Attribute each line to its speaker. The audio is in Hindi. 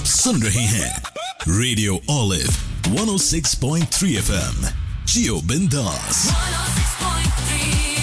Speaker 1: सुन रहे हैं रेडियो ओलिव 106.3 FM, जियो बिंदास। 106.3